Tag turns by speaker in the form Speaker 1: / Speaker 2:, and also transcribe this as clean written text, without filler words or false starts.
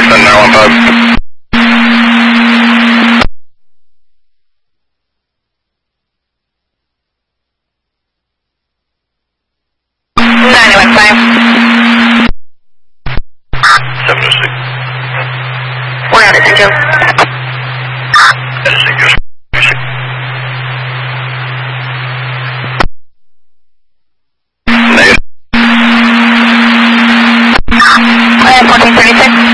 Speaker 1: Houston, 915.
Speaker 2: We're on it, thank you.
Speaker 1: Negative.
Speaker 2: I have 1436.